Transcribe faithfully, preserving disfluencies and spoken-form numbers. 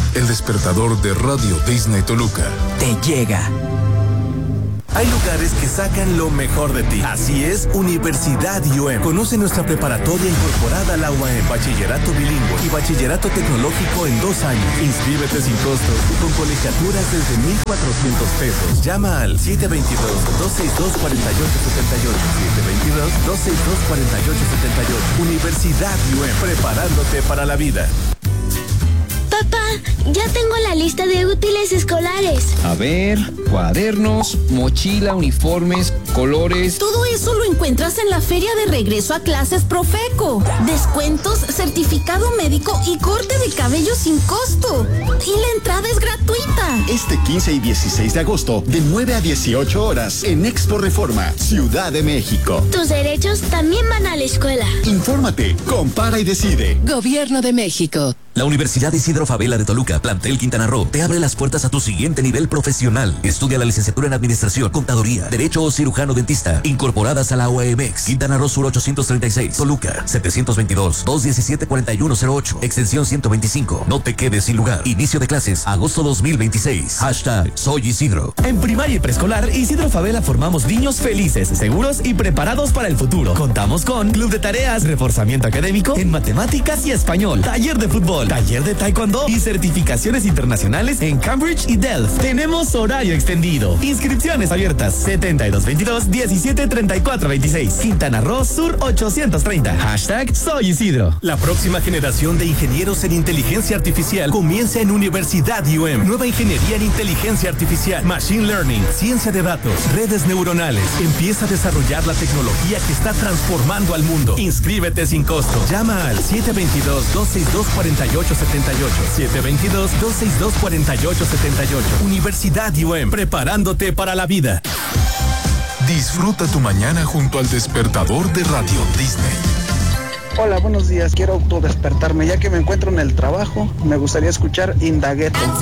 El despertador de Radio Disney Toluca te llega. Hay lugares que sacan lo mejor de ti. Así es, Universidad U M. Conoce nuestra preparatoria incorporada a la U A M, bachillerato bilingüe y bachillerato tecnológico en dos años. Inscríbete sin costo y con colegiaturas desde mil cuatrocientos pesos. Llama al siete dos dos, dos seis dos, cuatro ocho siete ocho. siete dos dos, dos seis dos, cuatro ocho siete ocho. Universidad U M, preparándote para la vida. Papá, ya tengo la lista de útiles escolares. A ver, cuadernos, mochila, uniformes, colores. Todo eso lo encuentras en la feria de regreso a clases Profeco. Descuentos, certificado médico y corte de cabello sin costo. Y la entrada es gratuita. Este quince y dieciséis de agosto, de nueve a dieciocho horas, en Expo Reforma, Ciudad de México. Tus derechos también van a la escuela. Infórmate, compara y decide. Gobierno de México. La Universidad Isidro Fabela de Toluca, plantel Quintana Roo, te abre las puertas a tu siguiente nivel profesional. Estudia la licenciatura en Administración, Contaduría, Derecho o Cirujano Dentista, incorporadas a la U A M X. Quintana Roo Sur ochocientos treinta y seis, Toluca, setecientos veintidós, doscientos diecisiete, cuarenta y uno cero ocho, extensión ciento veinticinco. No te quedes sin lugar. Inicio de clases, agosto dos mil veintiséis. Hashtag Soy Isidro. En primaria y preescolar, Isidro Fabela formamos niños felices, seguros y preparados para el futuro. Contamos con club de tareas, reforzamiento académico en matemáticas y español, taller de fútbol, taller de taekwondo y certificaciones internacionales en Cambridge y Delft. Tenemos horario extendido. Inscripciones abiertas setenta y dos veintidós, diecisiete treinta y cuatro veintiséis. Quintana Roo Sur ochocientos treinta. Hashtag Soy Isidro. La próxima generación de ingenieros en inteligencia artificial comienza en Universidad U M. Nueva ingeniería en inteligencia artificial, machine learning, ciencia de datos, redes neuronales. Empieza a desarrollar la tecnología que está transformando al mundo. Inscríbete sin costo. Llama al siete dos dos, dos seis dos, cuatro ocho siete ocho. siete dos dos, dos seis dos, cuatro ocho siete ocho. Universidad U M, preparándote para la vida. Disfruta tu mañana junto al despertador de Radio Disney. Hola, buenos días. Quiero autodespertarme. Ya que me encuentro en el trabajo, me gustaría escuchar Indagueto.